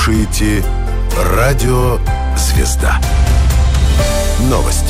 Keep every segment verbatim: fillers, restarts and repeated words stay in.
слушаете «Радио Звезда». Новости.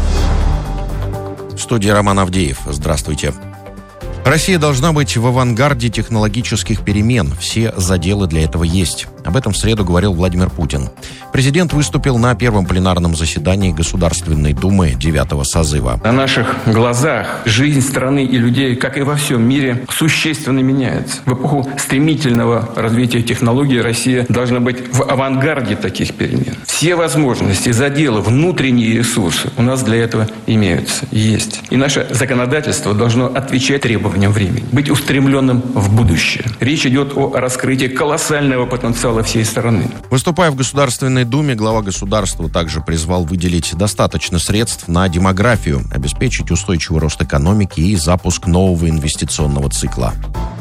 В студии Роман Авдеев. Здравствуйте. Россия должна быть в авангарде технологических перемен. Все заделы для этого есть. Об этом в среду говорил Владимир Путин. Президент выступил на первом пленарном заседании Государственной Думы девятого созыва. На наших глазах жизнь страны и людей, как и во всем мире, существенно меняется. В эпоху стремительного развития технологий Россия должна быть в авангарде таких перемен. Все возможности, заделы, внутренние ресурсы у нас для этого имеются, есть. И наше законодательство должно отвечать требованиям времени, быть устремленным в будущее. Речь идет о раскрытии колоссального потенциала всей страны. Выступая в Государственной Думе, глава государства также призвал выделить достаточно средств на демографию, обеспечить устойчивый рост экономики и запуск нового инвестиционного цикла.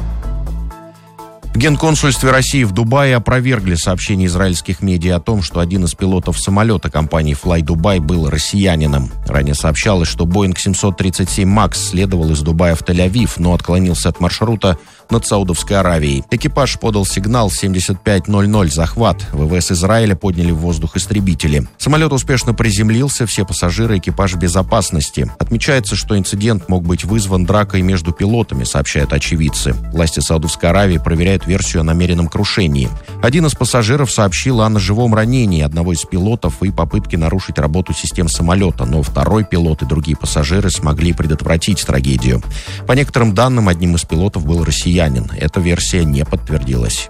В Генконсульстве России в Дубае опровергли сообщение израильских медиа о том, что один из пилотов самолета компании Fly Dubai был россиянином. Ранее сообщалось, что Боинг семьсот тридцать семь макс следовал из Дубая в Тель-Авив, но отклонился от маршрута над Саудовской Аравией. Экипаж подал сигнал семьдесят пять ноль ноль «Захват». ВВС Израиля подняли в воздух истребители. Самолет успешно приземлился, все пассажиры экипажа в безопасности. Отмечается, что инцидент мог быть вызван дракой между пилотами, сообщают очевидцы. Власти Саудовской Аравии проверяют версию о намеренном крушении. Один из пассажиров сообщил о ножевом ранении одного из пилотов и попытке нарушить работу систем самолета, но второй пилот и другие пассажиры смогли предотвратить трагедию. По некоторым данным, одним из пилотов был россиянин. Эта версия не подтвердилась.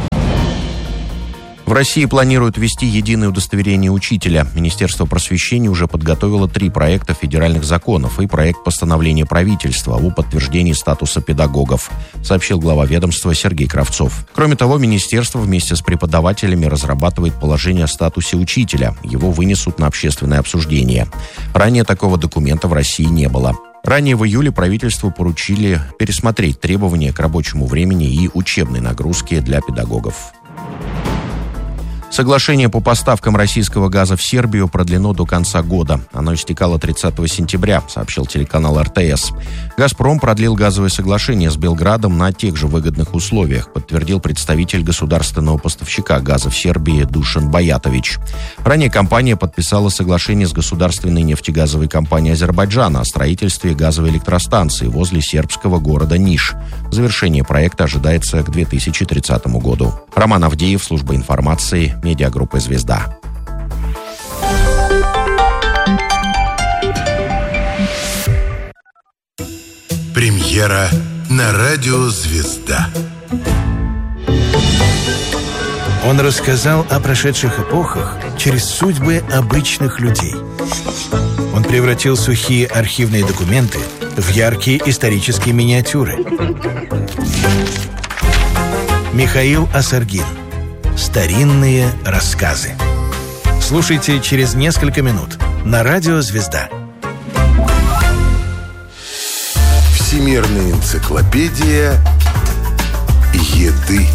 В России планируют ввести единое удостоверение учителя. Министерство просвещения уже подготовило три проекта федеральных законов и проект постановления правительства о подтверждении статуса педагогов, сообщил глава ведомства Сергей Кравцов. Кроме того, министерство вместе с преподавателями разрабатывает положение о статусе учителя. Его вынесут на общественное обсуждение. Ранее такого документа в России не было. Ранее в июле правительству поручили пересмотреть требования к рабочему времени и учебной нагрузке для педагогов. Соглашение по поставкам российского газа в Сербию продлено до конца года. Оно истекало тридцатого сентября, сообщил телеканал эр тэ эс. «Газпром» продлил газовое соглашение с Белградом на тех же выгодных условиях, подтвердил представитель государственного поставщика газа в Сербии Душан Баятович. Ранее компания подписала соглашение с государственной нефтегазовой компанией Азербайджана о строительстве газовой электростанции возле сербского города Ниш. Завершение проекта ожидается к две тысячи тридцатому году. Роман Авдеев, служба информации, медиагруппа «Звезда». Премьера на радио «Звезда». Он рассказал о прошедших эпохах через судьбы обычных людей. Он превратил сухие архивные документы в яркие исторические миниатюры. Михаил Асаргин. Старинные рассказы. Слушайте через несколько минут на радио «Звезда». Всемирная энциклопедия еды.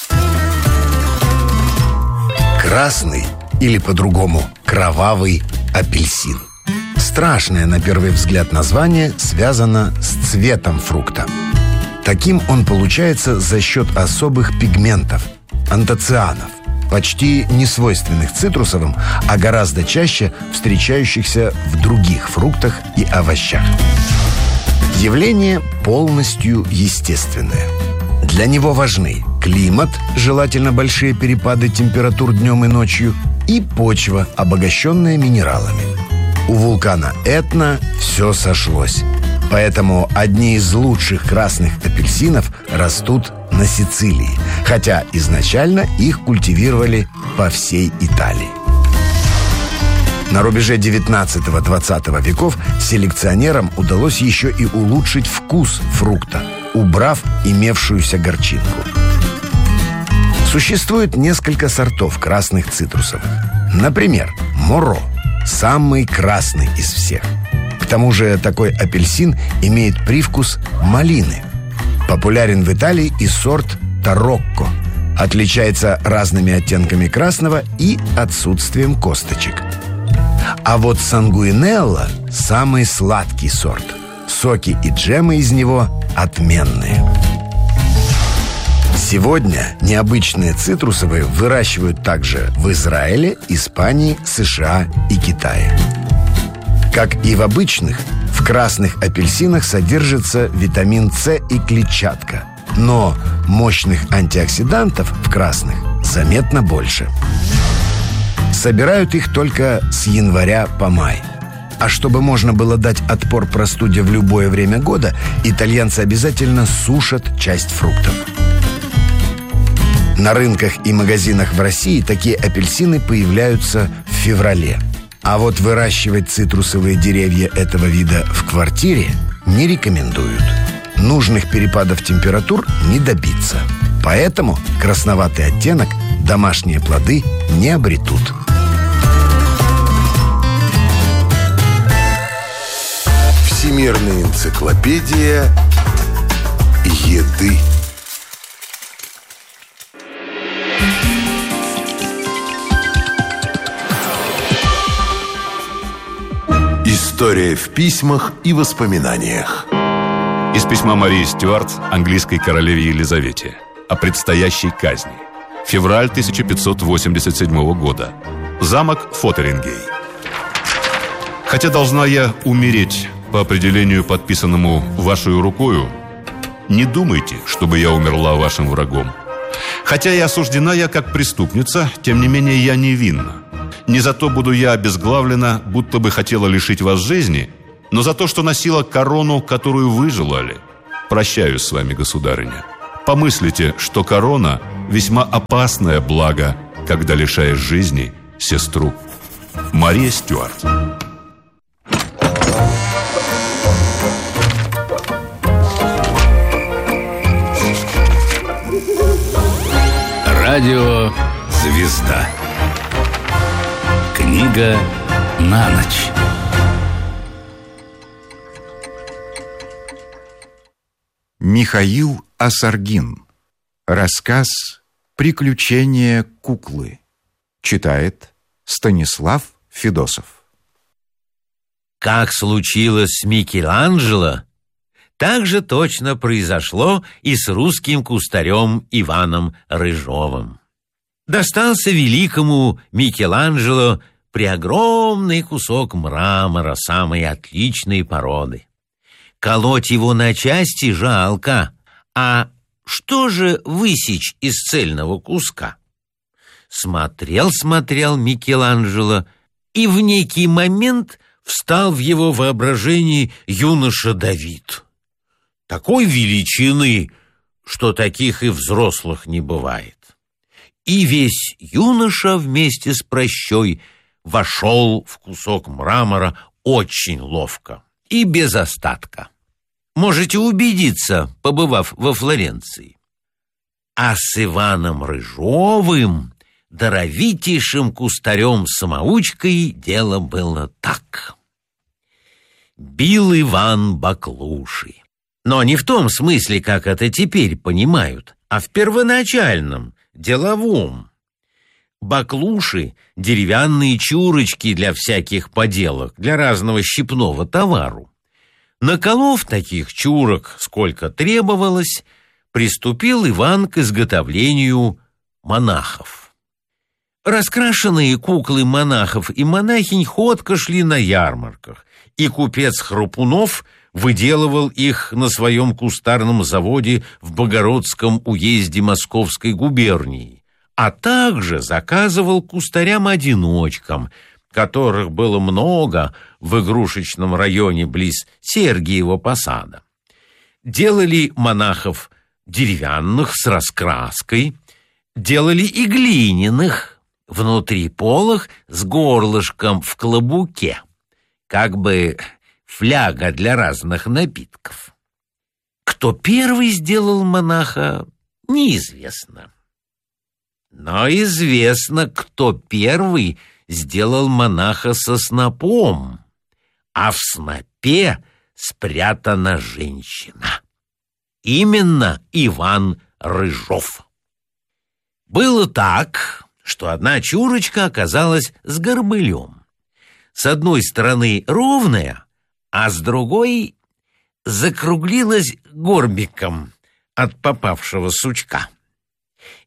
Красный, или по-другому кровавый апельсин. Страшное на первый взгляд название связано с цветом фрукта. Таким он получается за счет особых пигментов – антоцианов, почти не свойственных цитрусовым, а гораздо чаще встречающихся в других фруктах и овощах. Явление полностью естественное. Для него важны климат, желательно большие перепады температур днем и ночью, и почва, обогащенная минералами. У вулкана Этна все сошлось. Поэтому одни из лучших красных апельсинов растут на Сицилии, хотя изначально их культивировали по всей Италии. На рубеже девятнадцатого-двадцатого веков селекционерам удалось еще и улучшить вкус фрукта, убрав имевшуюся горчинку. Существует несколько сортов красных цитрусовых. Например, Моро – самый красный из всех. К тому же такой апельсин имеет привкус малины. Популярен в Италии и сорт Тарокко. Отличается разными оттенками красного и отсутствием косточек. А вот Сангуинелла – самый сладкий сорт. Соки и джемы из него отменные. Сегодня необычные цитрусовые выращивают также в Израиле, Испании, США и Китае. Как и в обычных, в красных апельсинах содержится витамин С и клетчатка. Но мощных антиоксидантов в красных заметно больше. Собирают их только с января по май. А чтобы можно было дать отпор простуде в любое время года, итальянцы обязательно сушат часть фруктов. На рынках и магазинах в России такие апельсины появляются в феврале. А вот выращивать цитрусовые деревья этого вида в квартире не рекомендуют. Нужных перепадов температур не добиться. Поэтому красноватый оттенок домашние плоды не обретут. Всемирная энциклопедия еды. История в письмах и воспоминаниях. Из письма Марии Стюарт английской королеве Елизавете о предстоящей казни. Февраль тысяча пятьсот восемьдесят седьмого года. Замок Фотерингей. Хотя должна я умереть по определению, подписанному вашей рукою, не думайте, чтобы я умерла вашим врагом. Хотя и осуждена я как преступница, тем не менее я невинна. Не за то буду я обезглавлена, будто бы хотела лишить вас жизни, но за то, что носила корону, которую вы желали. Прощаюсь с вами, государыня. Помыслите, что корона – весьма опасное благо, когда лишаешь жизни сестру. Мария Стюарт. Радио «Звезда». Книга на ночь. Михаил Осаргин. Рассказ «Приключения куклы». Читает Станислав Федосов. Как случилось с Микеланджело, так же точно произошло и с русским кустарем Иваном Рыжовым. Достался великому Микеланджело преогромный кусок мрамора самой отличной породы. Колоть его на части жалко, а что же высечь из цельного куска? Смотрел-смотрел Микеланджело, и в некий момент встал в его воображении юноша Давид. Такой величины, что таких и взрослых не бывает. И весь юноша вместе с пращой вошел в кусок мрамора очень ловко и без остатка. Можете убедиться, побывав во Флоренции. А с Иваном Рыжовым, даровитейшим кустарем-самоучкой, дело было так. Бил Иван баклуши. Но не в том смысле, как это теперь понимают, а в первоначальном, деловом. Баклуши — деревянные чурочки для всяких поделок, для разного щипного товару. Наколов таких чурок, сколько требовалось, приступил Иван к изготовлению монахов. Раскрашенные куклы монахов и монахинь ходко шли на ярмарках, и купец Храпунов выделывал их на своем кустарном заводе в Богородском уезде Московской губернии, а также заказывал кустарям-одиночкам, которых было много в игрушечном районе близ Сергиева Посада. Делали монахов деревянных с раскраской, делали и глиняных, внутри полых с горлышком в клобуке, как бы фляга для разных напитков. Кто первый сделал монаха, неизвестно. Но известно, кто первый сделал монаха со снопом, а в снопе спрятана женщина. Именно Иван Рыжов. Было так, что одна чурочка оказалась с горбылем. С одной стороны ровная, а с другой закруглилась горбиком от попавшего сучка.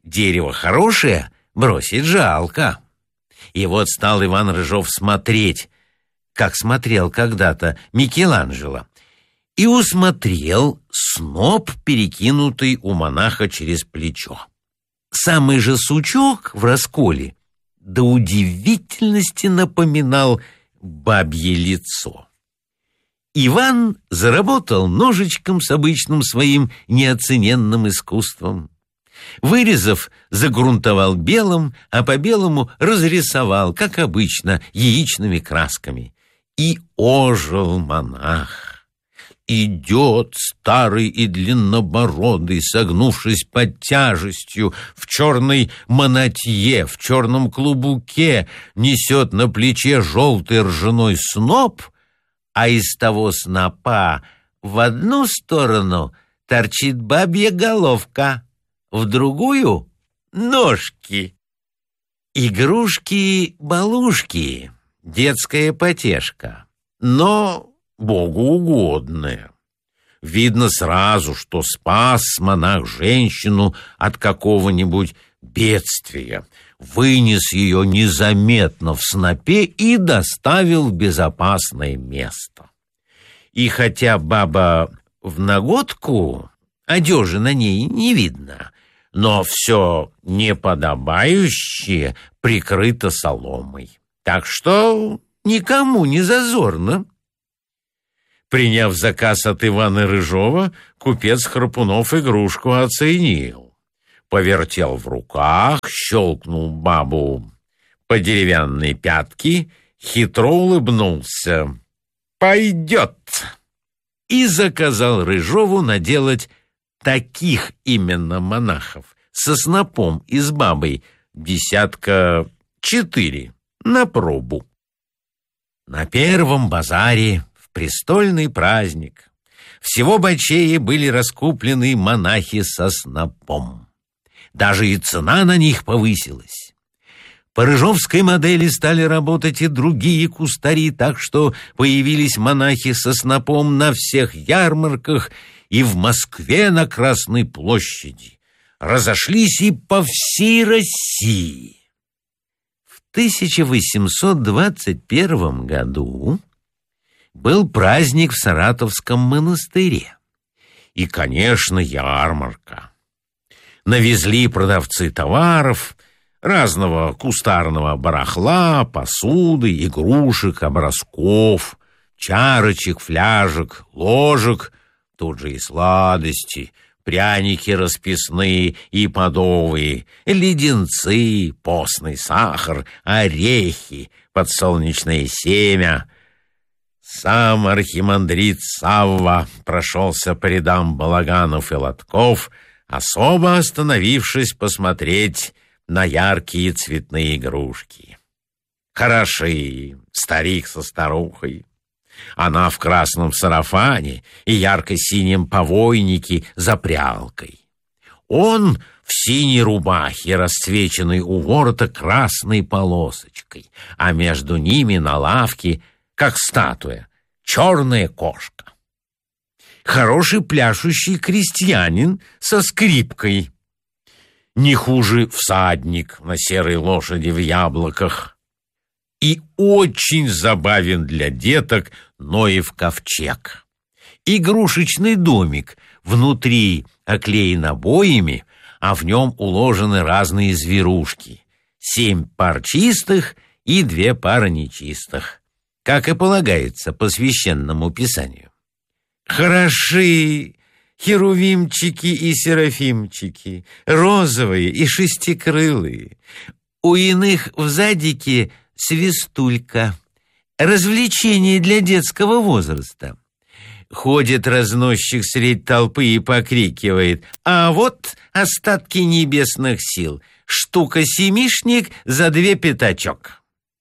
дерево хорошее, бросить жалко. И вот стал Иван Рыжов смотреть, как смотрел когда-то Микеланджело, и усмотрел сноп, перекинутый у монаха через плечо. Самый же сучок в расколе до удивительности напоминал бабье лицо. Иван заработал ножичком с обычным своим неоцененным искусством. Вырезав, загрунтовал белым, а по белому разрисовал, как обычно, яичными красками. И ожил монах. Идет старый и длиннобородый, согнувшись под тяжестью, в черной монатье, в черном клубуке, несет на плече желтый ржаной сноп, а из того снопа в одну сторону торчит бабья головка, в другую — ножки. Игрушки-балушки, детская потешка, но богоугодная. Видно сразу, что спас монах женщину от какого-нибудь бедствия, вынес ее незаметно в снопе и доставил в безопасное место. И хотя баба в наготку, одежи на ней не видно, но все неподобающее прикрыто соломой, так что никому не зазорно. Приняв заказ от Ивана Рыжова, купец Храпунов игрушку оценил. Повертел в руках, щелкнул бабу по деревянной пятке, хитро улыбнулся. «Пойдет!» И заказал Рыжову наделать таких именно монахов со снопом и с бабой десятка четыре на пробу. На первом базаре престольный праздник. Всего бочее были раскуплены монахи со снопом. Даже и цена на них повысилась. По рыжовской модели стали работать и другие кустари, так что появились монахи со снопом на всех ярмарках и в Москве на Красной площади. Разошлись и по всей России. В тысяча восемьсот двадцать первом году был праздник в Саратовском монастыре. И, конечно, ярмарка. Навезли продавцы товаров, разного кустарного барахла, посуды, игрушек, образков, чарочек, фляжек, ложек, тут же и сладости, пряники расписные и подовые, леденцы, постный сахар, орехи, подсолнечное семя. Сам архимандрит Савва прошелся по рядам балаганов и лотков, особо остановившись посмотреть на яркие цветные игрушки. Хороши старик со старухой. Она в красном сарафане и ярко-синем повойнике за прялкой. Он в синей рубахе, расцвеченной у ворота красной полосочкой, а между ними на лавке, как статуя, черная кошка. Хороший пляшущий крестьянин со скрипкой. Не хуже всадник на серой лошади в яблоках. И очень забавен для деток Ноев ковчег. Игрушечный домик, внутри оклеен обоями, а в нем уложены разные зверушки. Семь пар чистых и две пары нечистых, как и полагается по священному писанию. Хороши херувимчики и серафимчики, розовые и шестикрылые. У иных в задике свистулька, развлечение для детского возраста. Ходит разносчик средь толпы и покрикивает: «А вот остатки небесных сил, штука-семишник за две пятачок».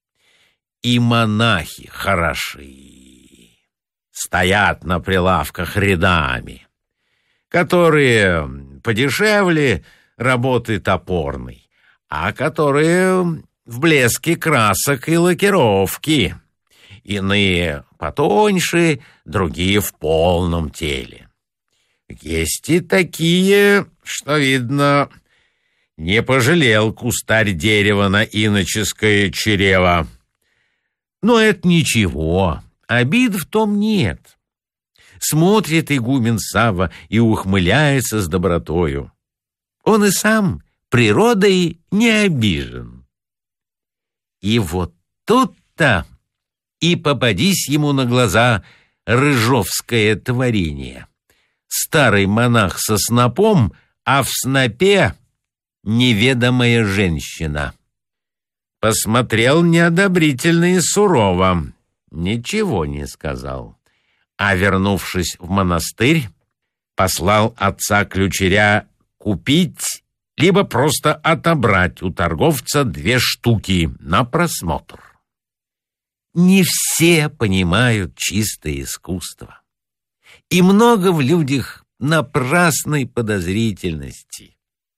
И монахи хороши, стоят на прилавках рядами, которые подешевле работы топорной, а которые в блеске красок и лакировки. Иные потоньше, другие в полном теле. Есть и такие, что, видно, Не пожалел кустарь дерева на иноческое чрево. Но это ничего, обид в том нет. Смотрит игумен Савва и ухмыляется с добротою. Он и сам природой не обижен. И вот тут-то и попадись ему на глаза рыжовское творение. Старый монах со снопом, а в снопе неведомая женщина. Посмотрел неодобрительно и сурово, ничего не сказал. А вернувшись в монастырь, послал отца-ключеря купить либо просто отобрать у торговца две штуки на просмотр. Не все понимают чистое искусство. И много в людях напрасной подозрительности.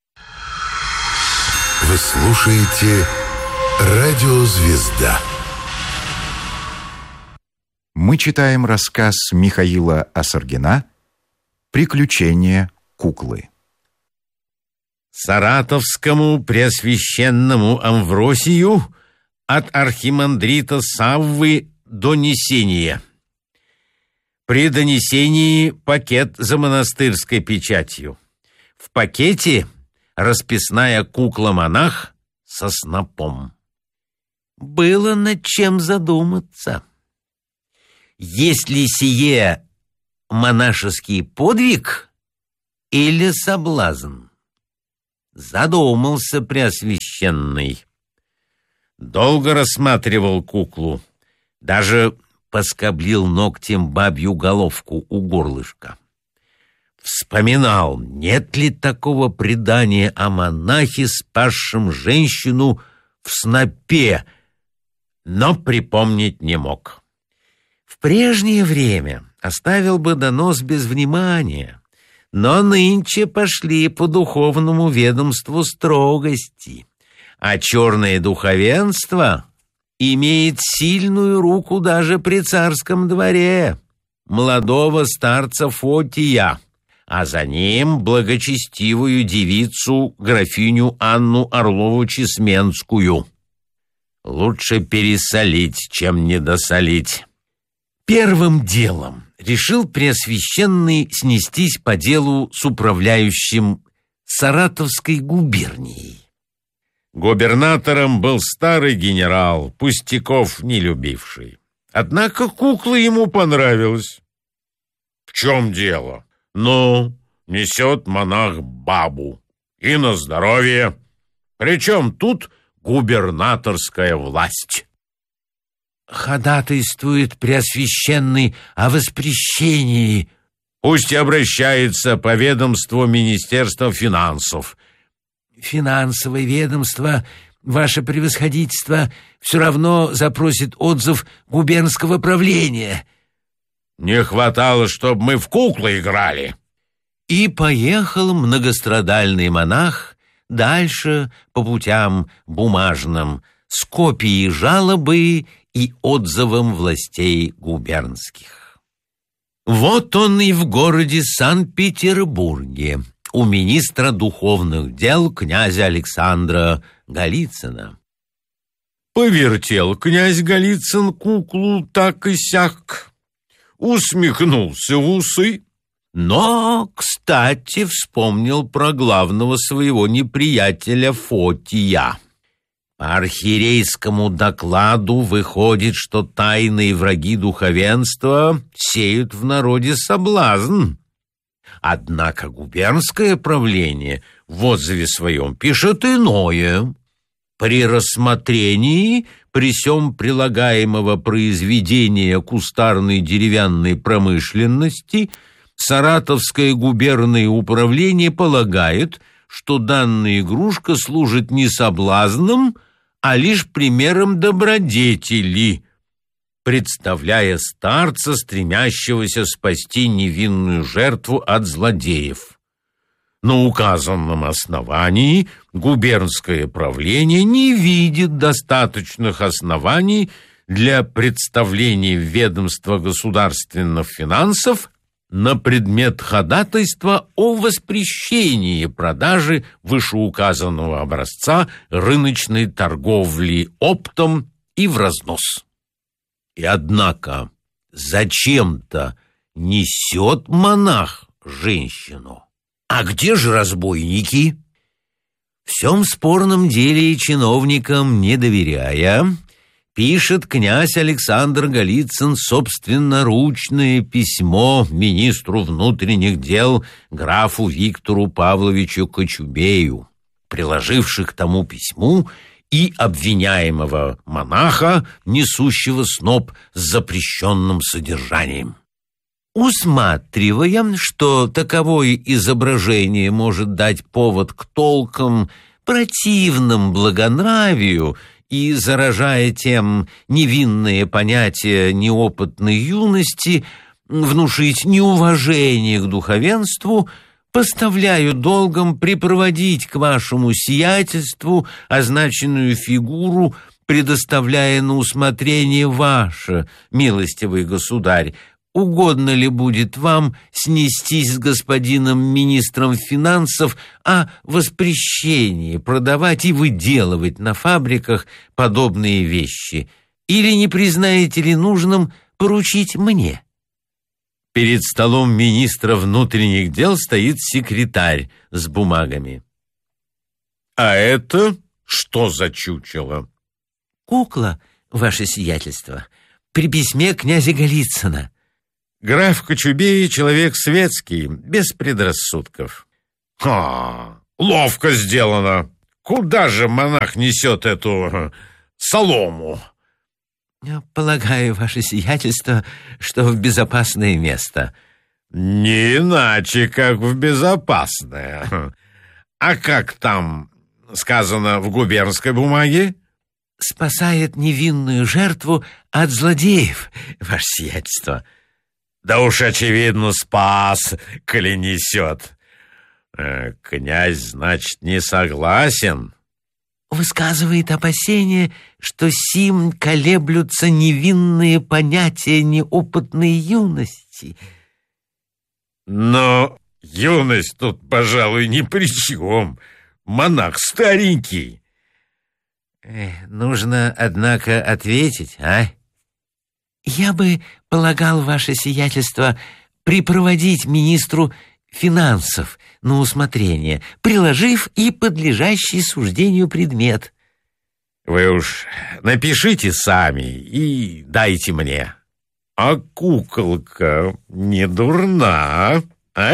Вы слушаете «Радио Звезда». Мы читаем рассказ Михаила Осоргина «Приключения куклы». Саратовскому преосвященному Амвросию от архимандрита Саввы донесение. При донесении пакет за монастырской печатью. В пакете расписная кукла-монах со снопом. Было над чем задуматься. Есть ли сие монашеский подвиг или соблазн? Задумался преосвященный. Долго рассматривал куклу, даже поскоблил ногтем бабью головку у горлышка. Вспоминал, нет ли такого предания о монахе, спасшем женщину в снопе, но припомнить не мог. В прежнее время оставил бы донос без внимания, но нынче пошли по духовному ведомству строгости, а черное духовенство имеет сильную руку даже при царском дворе, молодого старца Фотия, а за ним благочестивую девицу графиню Анну Орлову-Чесменскую. Лучше пересолить, чем недосолить. Первым делом решил преосвященный снестись по делу с управляющим Саратовской губернией. Губернатором был старый генерал, пустяков не любивший. Однако кукла ему понравилась. В чем дело? Ну, несет монах бабу. И на здоровье. Причем тут губернаторская власть. Ходатайствует преосвященный о воспрещении. Пусть обращается по ведомству Министерства финансов. Финансовое ведомство, ваше превосходительство, все равно запросит отзыв губернского правления. Не хватало, чтобы мы в куклы играли. И поехал многострадальный монах дальше по путям бумажным с копией жалобы и отзывом властей губернских. Вот он и в городе Санкт-Петербурге у министра духовных дел князя Александра Голицына. Повертел князь Голицын куклу так и сяк, усмехнулся в усы, но, кстати, вспомнил про главного своего неприятеля Фотия. По архиерейскому докладу выходит, что тайные враги духовенства сеют в народе соблазн. Однако губернское правление в отзыве своем пишет иное. При рассмотрении при сём прилагаемого произведения кустарной деревянной промышленности Саратовское губернное управление полагает, что данная игрушка служит не соблазном, а лишь примером добродетели, представляя старца, стремящегося спасти невинную жертву от злодеев. На указанном основании губернское правление не видит достаточных оснований для представления в ведомство государственных финансов на предмет ходатайства о воспрещении продажи вышеуказанного образца рыночной торговли оптом и в разнос. И однако зачем-то несет монах женщину. А где же разбойники? В всем спорном деле чиновникам не доверяя, пишет князь Александр Голицын собственноручное письмо министру внутренних дел графу Виктору Павловичу Кочубею, приложивши к тому письму и обвиняемого монаха, несущего сноп с запрещенным содержанием. Усматриваем, что таковое изображение может дать повод к толкам, противным благонравию, и, заражая тем невинные понятия неопытной юности, внушить неуважение к духовенству, поставляю долгом припроводить к вашему сиятельству означенную фигуру, предоставляя на усмотрение ваше, милостивый государь. Угодно ли будет вам снестись с господином министром финансов о воспрещении продавать и выделывать на фабриках подобные вещи? Или не признаете ли нужным поручить мне? Перед столом министра внутренних дел стоит секретарь с бумагами. А это что за чучело? Кукла, ваше сиятельство, при письме князя Голицына. Граф Кочубей — человек светский, без предрассудков. А, ловко сделано. Куда же монах несет эту солому? Полагаю, ваше сиятельство, что в безопасное место. Не иначе, как в безопасное. А как там сказано в губернской бумаге? Спасает невинную жертву от злодеев, ваше сиятельство. Да уж, очевидно, спас, коли несет. Э, князь, значит, не согласен? Высказывает опасение, что сим колеблются невинные понятия неопытной юности. Но юность тут, пожалуй, ни при чем. Монах старенький. Э, нужно, однако, ответить, а? Я бы полагал, ваше сиятельство, припроводить министру финансов на усмотрение, приложив и подлежащий суждению предмет. Вы уж напишите сами и дайте мне. А куколка не дурна, а?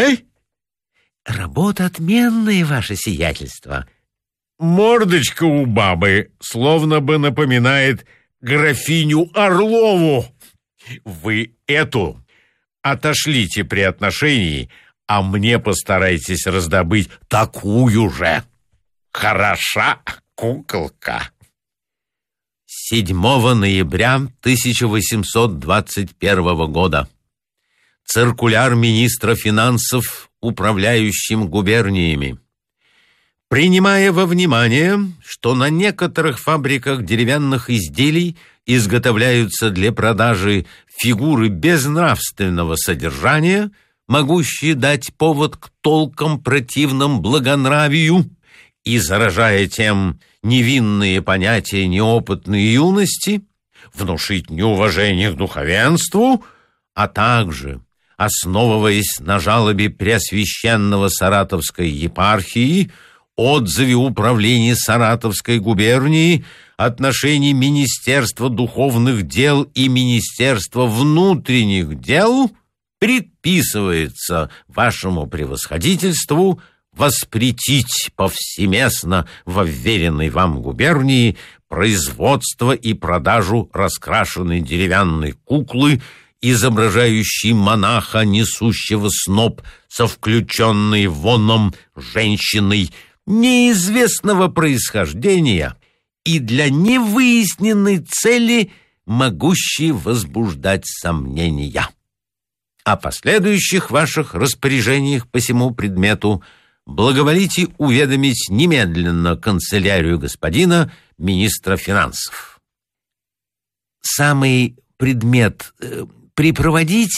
Работа отменная, ваше сиятельство. Мордочка у бабы словно бы напоминает графиню Орлову. Вы эту отошлите при отношении, а мне постарайтесь раздобыть такую же. Хороша куколка. седьмого ноября тысяча восемьсот двадцать первого года. Циркуляр министра финансов, управляющим губерниями. Принимая во внимание, что на некоторых фабриках деревянных изделий изготовляются для продажи фигуры безнравственного содержания, могущие дать повод к толкам противным благонравию, и заражая тем невинные понятия неопытной юности, внушить неуважение к духовенству, а также, основываясь на жалобе Преосвященного Саратовской епархии, отзыве управления Саратовской губернии, отношений Министерства духовных дел и Министерства внутренних дел, предписывается вашему превосходительству воспретить повсеместно во вверенной вам губернии производство и продажу раскрашенной деревянной куклы, изображающей монаха, несущего сноп со включенной воном женщиной неизвестного происхождения и для невыясненной цели, могущей возбуждать сомнения. О последующих ваших распоряжениях по сему предмету благоволите уведомить немедленно канцелярию господина министра финансов. Самый предмет э, припроводить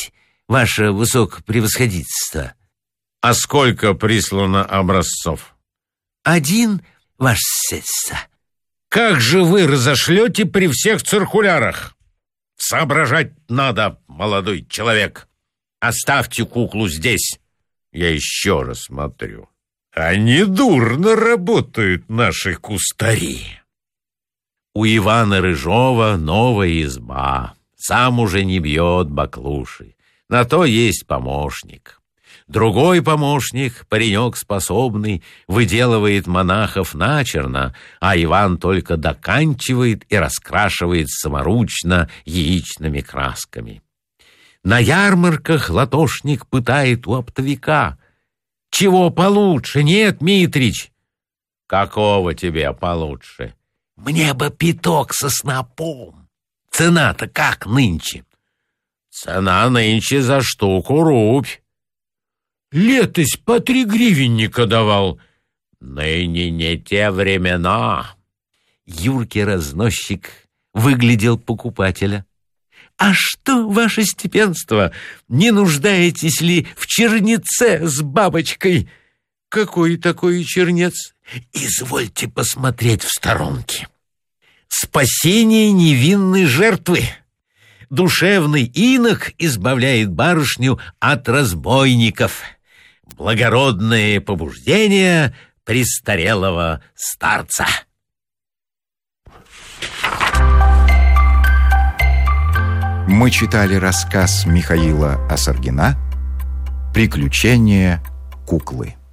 ваше высокопревосходительство. А сколько прислано образцов? Один, ваше сиятельство. Как же вы разошлете при всех циркулярах? Соображать надо, молодой человек. Оставьте куклу здесь. Я еще раз смотрю. А недурно работают наши кустари. У Ивана Рыжова новая изба. Сам уже не бьет баклуши. На то есть помощник. Другой помощник, паренек способный, выделывает монахов начерно, а Иван только доканчивает и раскрашивает саморучно яичными красками. На ярмарках латошник пытает у оптовика. Чего получше? Нет, Митрич? Какого тебе получше? Мне бы пяток со снопом. Цена-то как нынче? Цена нынче за штуку рубь. Летось по три гривенника давал. Ныне не те времена. Юркий разносчик выглядел покупателя. А что, ваше степенство, не нуждаетесь ли в чернеце с бабочкой? Какой такой чернец? Извольте посмотреть в сторонке. Спасение невинной жертвы. Душевный инок избавляет барышню от разбойников. Благородные побуждения престарелого старца. Мы читали рассказ Михаила Асаргина «Приключения куклы».